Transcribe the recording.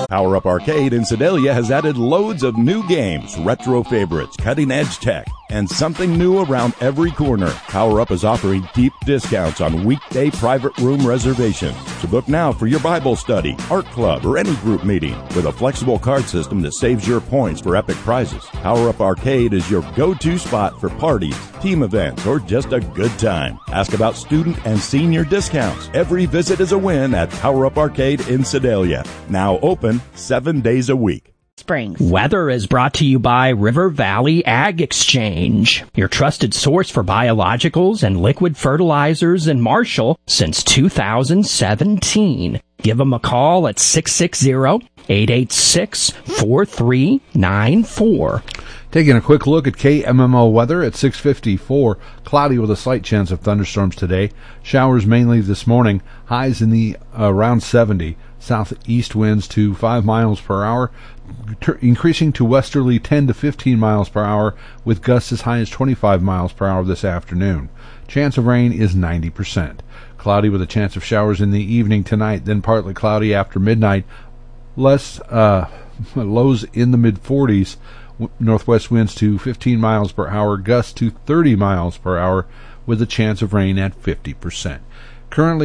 Power Up Arcade in Sedalia has added loads of new games, retro favorites, cutting-edge tech, and something new around every corner. Power Up is offering deep discounts on weekday private room reservations. So book now for your Bible study, art club, or any group meeting with a flexible card system that saves your points for epic prizes. Power Up Arcade is your go-to spot for parties, team events, or just a good time. Ask about student and senior discounts. Every visit is a win at Power Up Arcade in Sedalia. Now open 7 days a week. Springs. Weather is brought to you by River Valley Ag Exchange, your trusted source for biologicals and liquid fertilizers in Marshall since 2017. Give them a call at 660-886-4394. Taking a quick look at KMMO weather at 6:54. Cloudy with a slight chance of thunderstorms today. Showers mainly this morning. Highs in the around 70. Southeast winds to 5 miles per hour, increasing to westerly 10 to 15 miles per hour, with gusts as high as 25 miles per hour this afternoon. Chance of rain is 90%. Cloudy with a chance of showers in the evening tonight, then partly cloudy after midnight. Lows in the mid-40s. Northwest winds to 15 miles per hour, gusts to 30 miles per hour, with a chance of rain at 50%. Currently